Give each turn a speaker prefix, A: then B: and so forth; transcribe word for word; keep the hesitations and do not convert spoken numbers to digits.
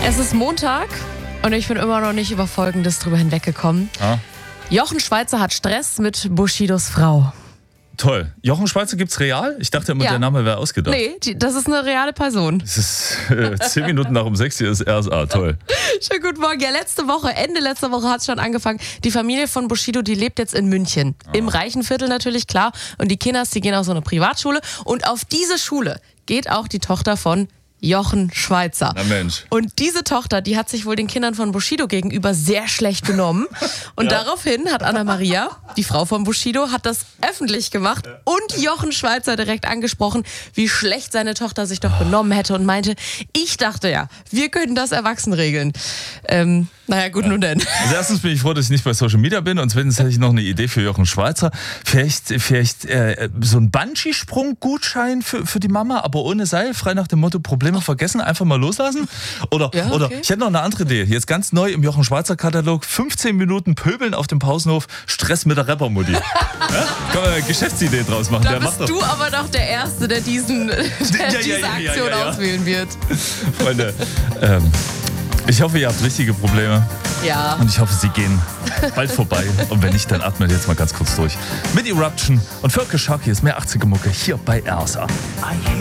A: Es ist Montag und ich bin immer noch nicht über Folgendes drüber hinweggekommen.
B: Ah.
A: Jochen Schweizer hat Stress mit Bushidos Frau.
B: Toll. Jochen Schweizer gibt's real? Ich dachte immer,
A: Ja.
B: der Name wäre ausgedacht.
A: Nee, die, das ist eine reale Person.
B: Es ist äh, zehn Minuten nach um sechs, hier ist R S A. Toll.
A: Schönen guten Morgen. Ja, letzte Woche, Ende letzter Woche hat es schon angefangen. Die Familie von Bushido, die lebt jetzt in München.
B: Ah.
A: Im reichen Viertel natürlich, klar. Und die Kinders, die gehen auf so eine Privatschule. Und auf diese Schule geht auch die Tochter von Jochen Schweizer.
B: Na Mensch.
A: Und diese Tochter, die hat sich wohl den Kindern von Bushido gegenüber sehr schlecht benommen. Und
B: Ja.
A: daraufhin hat Anna-Maria, die Frau von Bushido, hat das öffentlich gemacht und Jochen Schweizer direkt angesprochen, wie schlecht seine Tochter sich doch benommen hätte und meinte, ich dachte ja, wir könnten das erwachsen regeln. Ähm, naja, gut, nun denn.
B: Also erstens bin ich froh, dass ich nicht bei Social Media bin und zweitens hätte ich noch eine Idee für Jochen Schweizer. Vielleicht, vielleicht äh, so ein Bungee-Sprung-Gutschein für, für die Mama, aber ohne Seil, frei nach dem Motto Probleme vergessen, einfach mal loslassen. Oder,
A: Ja, okay.
B: oder ich hätte noch eine andere Idee. Jetzt ganz neu im Jochen Schweizer Katalog, fünfzehn Minuten Pöbeln auf dem Pausenhof, Stress mit der Rappermutti. Ja? Kann man eine Geschäftsidee draus machen.
A: Da
B: Der
A: bist
B: macht doch,
A: du aber doch der Erste, der, diesen, der
B: Ja, ja,
A: diese
B: ja, ja,
A: Aktion
B: ja, ja.
A: auswählen wird.
B: Freunde, ähm, ich hoffe, ihr habt richtige Probleme.
A: Ja.
B: Und ich hoffe, sie gehen bald vorbei. Und wenn nicht, dann atmet jetzt mal ganz kurz durch. Mit Eruption und Völker Sharky ist mehr achtziger Mucke hier bei R S A.